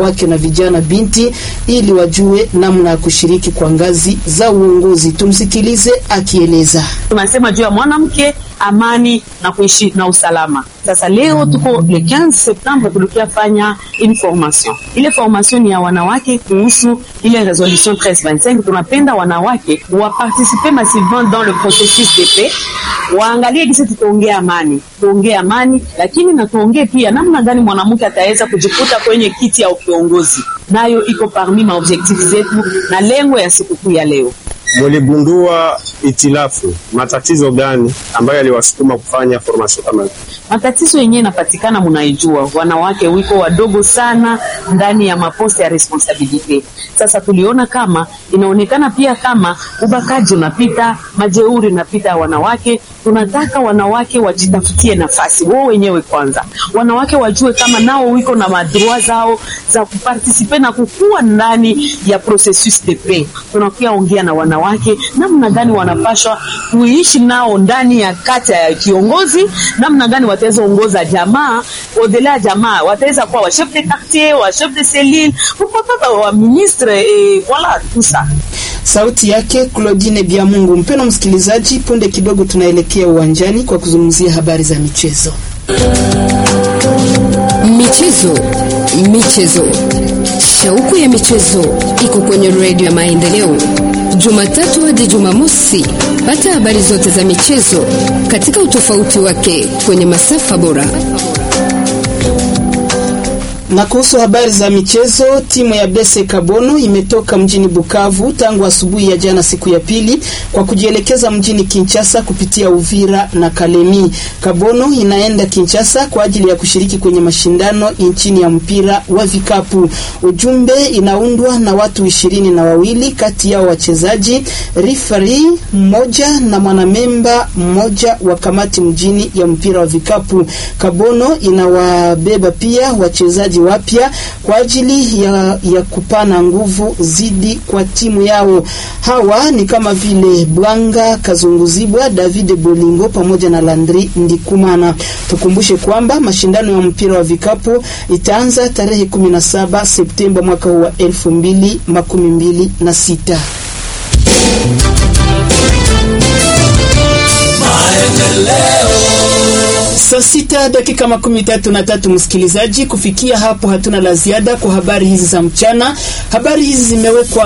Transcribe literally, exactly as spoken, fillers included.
wanawake na vijana binti ili wajue namna ya kushiriki kwa ngazi za uongozi. Tumsikilize akieleza. Tunasema juu ya mwanamke, amani na kuishi na usalama. Sasa leo tuko le quinze septembre tulikia fanya une formation. Ile formation ni ya wanawake kuhusu ile resolution treize vingt-cinq. Tunapenda wanawake wa participer massivement dans le processus de paix. Waangalie gisi tutaongea amani. Tuongee amani, lakini na tuongee pia namna gani mwanamke ataweza kujikuta kwenye kiti ya kiongozi. Nayo iko parmi ma objectifs zetu na lengo ya siku ya leo. Muligundua itilafu, matatizo gani ambayo yaliwasukuma kufanya formation kama hiyo? Matatizo yenyewe yanapatikana, mnaijua, wanawake wiko wadogo sana ndani ya maposte ya responsabilite. Sasa tuliona kama inaonekana pia kama ubakaji unapita, majeuri unapita wanawake. Tunataka wanawake wajitafutie nafasi wao wenyewe kwanza. Wanawake wajue kama nao wiko na madroit zao za kuparticiper na kukua ndani ya processus de paix. Tunakia ongea na wanawake namna gani wanapashwa kuishi nao ndani ya kata ya kiongozi, namna gani wataweza ongoza jamaa, au-delà ya jamaa wataweza kuwa wa chef de quartier, wa chef de cellule, pourquoi wa ministre, et voilà tout ça. Sauti yake Claudine Biamungu. Mpeno msikilizaji, punde kidogo tunaelekea uwanjani kwa kuzungumzia habari za michezo. Michezo, michezo. Shauku ya michezo iko kwenye Radio ya Maendeleo. Jumatatu hadi Jumamosi, pata habari zote za michezo katika utofauti wake kwenye masafa bora. Na kuhusu habari za michezo, timu ya B C Kabono imetoka mjini Bukavu tangu asubuhi ya jana siku ya pili kwa kujielekeza mjini Kinshasa kupitia Uvira na Kalemi. Kabono inaenda Kinshasa kwa ajili ya kushiriki kwenye mashindano nchini ya mpira wa vikapu. Ujumbe inaundwa na watu ishirini na wawili, kati yao wachezaji, referee mmoja na mwanamemba mmoja wa kamati mjini ya mpira wa vikapu. Kabono inawabeba pia wachezaji wapya kwa ajili ya, ya kupana nguvu zidi kwa timu yao. Hawa ni kama vile Bwanga Kazunguzibwa, David Bolingo pamoja na Landry Ndikumana. Tukumbushe kwamba mashindano ya mpira wa vikapu itaanza tarehe kumi na saba Septemba mwaka wa elfu mbili makumi mbili na sita. Saa sita dakika makumi tatu na tatu msikilizaji, kufikia hapo hatuna la ziada kwa habari hizi za mchana. Habari hizi zimewekwa